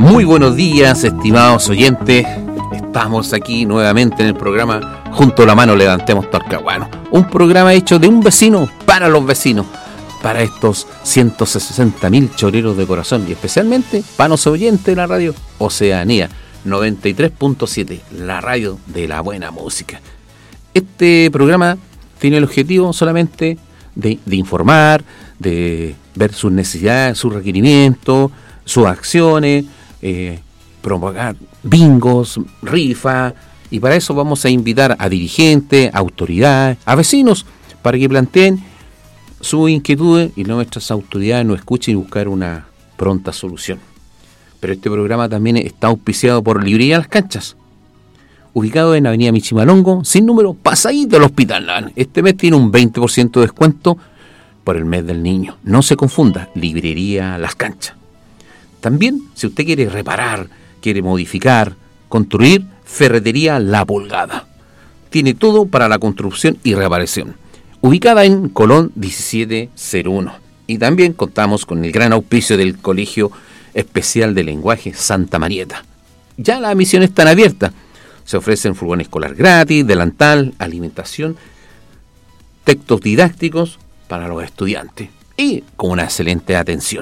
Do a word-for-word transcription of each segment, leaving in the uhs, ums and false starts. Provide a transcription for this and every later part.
Muy buenos días, estimados oyentes. Estamos aquí nuevamente en el programa Junto a la Mano Levantemos Talcahuano. Un programa hecho de un vecino para los vecinos, para estos ciento sesenta mil choreros de corazón y especialmente para los oyentes de la radio Oceanía noventa y tres punto siete, la radio de la buena música. Este programa tiene el objetivo solamente de, de informar, de ver sus necesidades, sus requerimientos, sus acciones, eh, propagar bingos, rifas, y para eso vamos a invitar a dirigentes, a autoridades, a vecinos, para que planteen sus inquietudes y nuestras autoridades nos escuchen y buscar una pronta solución. Pero este programa también está auspiciado por Librería Las Canchas, ubicado en Avenida Michimalongo, sin número, pasadito del Hospital. Este mes tiene un veinte por ciento de descuento por el mes del niño. No se confunda, Librería Las Canchas. También, si usted quiere reparar, quiere modificar, construir, Ferretería La Pulgada. Tiene todo para la construcción y reparación. Ubicada en Colón diecisiete cero uno. Y también contamos con el gran auspicio del Colegio Especial de Lenguaje Santa Marieta. Ya las admisiones están abiertas. Se ofrecen furgón escolar gratis, delantal, alimentación, textos didácticos para los estudiantes y con una excelente atención.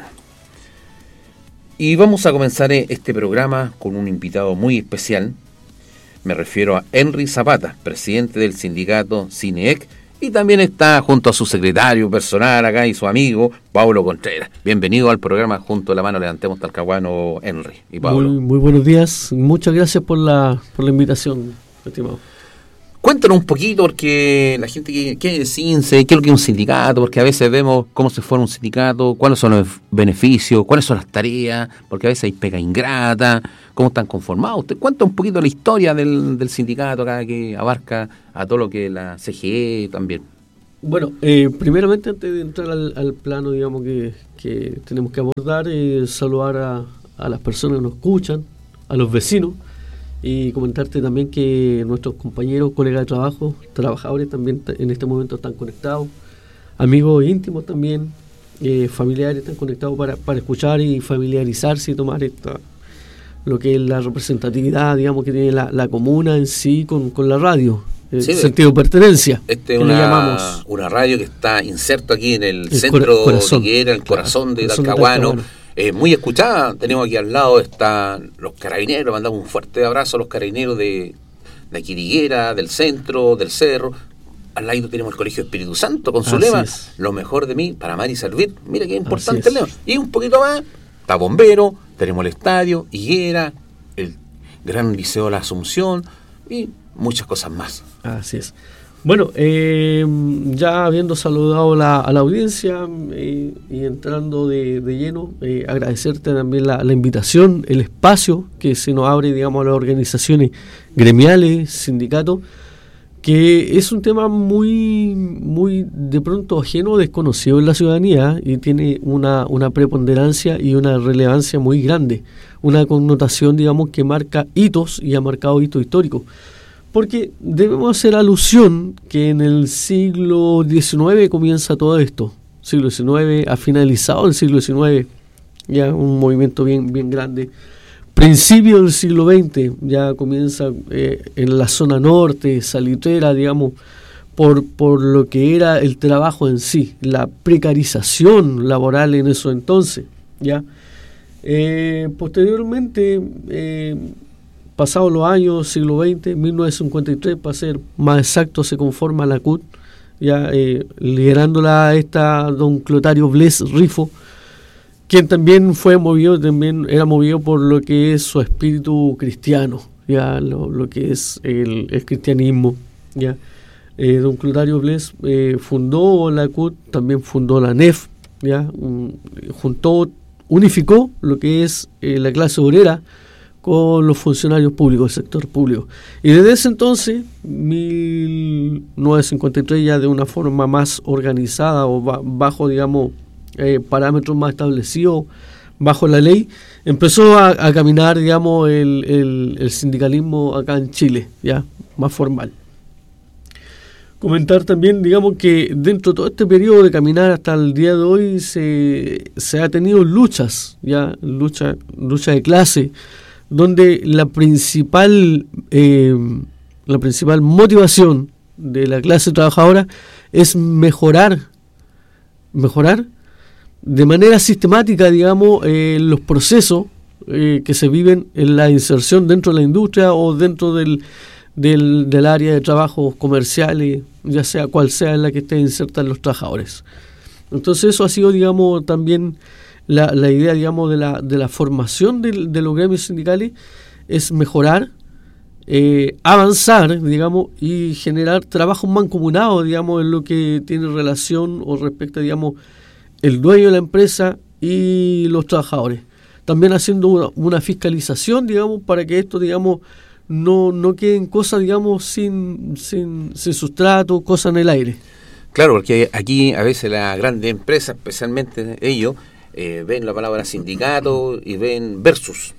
Y vamos a comenzar este programa con un invitado muy especial. Me refiero a Henry Zapata, presidente del sindicato CINEEC, y también está junto a su secretario personal acá y su amigo, Pablo Contreras. Bienvenido al programa Junto a la Mano Levantemos Talcahuano, Henry y Pablo. Muy, muy buenos días, muchas gracias por la, por la invitación, estimado. Cuéntanos un poquito, porque la gente que quiere CINSE, qué es lo que es un sindicato, porque a veces vemos cómo se forma un sindicato, cuáles son los beneficios, cuáles son las tareas, porque a veces hay pega ingrata, cómo están conformados. Usted cuenta un poquito la historia del, del sindicato acá, que abarca a todo lo que la C G E también. Bueno, eh, primeramente antes de entrar al, al plano, digamos, que, que tenemos que abordar, eh, saludar a, a las personas que nos escuchan, a los vecinos, y comentarte también que nuestros compañeros, colegas de trabajo, trabajadores también t- en este momento están conectados, amigos íntimos también, eh, familiares están conectados para, para escuchar y familiarizarse y tomar esta, lo que es la representatividad, digamos, que tiene la, la comuna en sí con, con la radio, el sí, sentido de pertenencia. Este es una, una radio que está inserto aquí en el, el centro corazón, de Higuera, el claro, corazón de Talcahuano. Eh, muy escuchada. Tenemos aquí al lado están los carabineros, mandamos un fuerte abrazo a los carabineros de, de aquí de Higuera, del centro, del cerro. Al lado tenemos el Colegio Espíritu Santo con su Así lema, es. Lo mejor de mí para amar y servir. Mira qué importante el lema. Y un poquito más, está Bombero, tenemos el estadio, Higuera, el gran Liceo de la Asunción y muchas cosas más. Así es. Bueno, eh, ya habiendo saludado la, a la audiencia eh, y entrando de, de lleno, eh, agradecerte también la, la invitación, el espacio que se nos abre, digamos, a las organizaciones gremiales, sindicatos, que es un tema muy, muy de pronto ajeno, desconocido en la ciudadanía y tiene una, una preponderancia y una relevancia muy grande, una connotación, digamos, que marca hitos y ha marcado hitos históricos. Porque debemos hacer alusión que en el siglo diecinueve comienza todo esto. Siglo diecinueve, ha finalizado el siglo diecinueve, ya un movimiento bien, bien grande. Principio del siglo veinte, ya comienza eh, en la zona norte, salitrera, digamos, por, por lo que era el trabajo en sí, la precarización laboral en eso entonces. ¿Ya? Eh, posteriormente... Eh, Pasados los años, siglo veinte, mil novecientos cincuenta y tres, para ser más exacto, se conforma la C U T, ya eh, liderándola esta don Clotario Bles Rifo, quien también fue movido, también era movido por lo que es su espíritu cristiano, ya lo, lo que es el, el cristianismo. Ya eh, don Clotario Bles eh, fundó la C U T, también fundó la N E F, ya um, juntó, unificó lo que es eh, la clase obrera con los funcionarios públicos, el sector público. Y desde ese entonces, mil novecientos cincuenta y tres, ya de una forma más organizada o ba- bajo, digamos, eh, parámetros más establecidos, bajo la ley, empezó a, a caminar, digamos, el, el, el sindicalismo acá en Chile, ya más formal. Comentar también, digamos, que dentro de todo este periodo de caminar hasta el día de hoy se, se ha tenido luchas, ya lucha, lucha de clase, donde la principal, eh, la principal motivación de la clase trabajadora es mejorar, mejorar de manera sistemática, digamos, eh, los procesos eh, que se viven en la inserción dentro de la industria o dentro del Del, del área de trabajos comerciales, ya sea cual sea en la que estén insertas los trabajadores. Entonces eso ha sido, digamos, también la, la idea, digamos, de la, de la formación de, de los gremios sindicales, es mejorar, eh, avanzar, digamos, y generar trabajos mancomunados, digamos, en lo que tiene relación o respecto, digamos, el dueño de la empresa y los trabajadores. También haciendo una, una fiscalización, digamos, para que esto, digamos, no no queden cosas, digamos, sin, sin, sin sustrato, cosas en el aire. Claro, porque aquí a veces las grandes empresas, especialmente ellos, eh, ven la palabra sindicato y ven versus.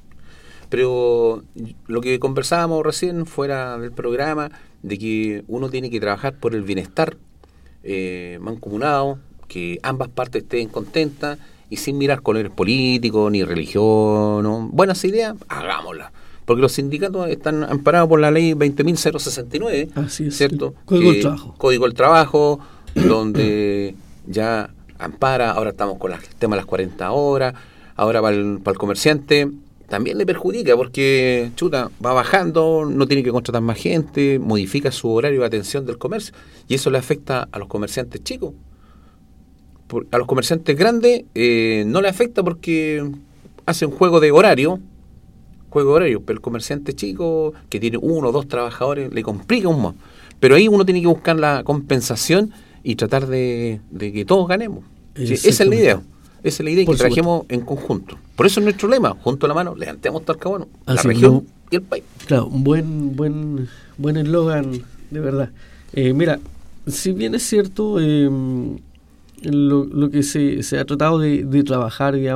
Pero lo que conversábamos recién fuera del programa, de que uno tiene que trabajar por el bienestar eh, mancomunado, que ambas partes estén contentas y sin mirar colores políticos ni religión, ¿no? Buenas ideas, hagámoslas. Porque los sindicatos están amparados por la ley veinte mil sesenta y nueve, así es, ¿cierto? Código del Trabajo. Código del Trabajo, donde ya ampara, ahora estamos con la, el tema de las cuarenta horas, ahora para el, para el comerciante también le perjudica porque, chuta, va bajando, no tiene que contratar más gente, modifica su horario de atención del comercio, y eso le afecta a los comerciantes chicos. Por, a los comerciantes grandes eh, no le afecta porque hacen juego de horario, juego de horario, pero el comerciante chico que tiene uno o dos trabajadores le complica un más. Pero ahí uno tiene que buscar la compensación y tratar de, de que todos ganemos. Sí, esa es la idea. Esa es la idea, que trabajemos en conjunto. Por eso es nuestro lema, junto a la mano, levantemos Talcahuano, la región no, y el país. Claro, un buen buen buen eslogan, de verdad. Eh, mira, si bien es cierto, eh, lo, lo que se, se ha tratado de, de trabajar, digamos,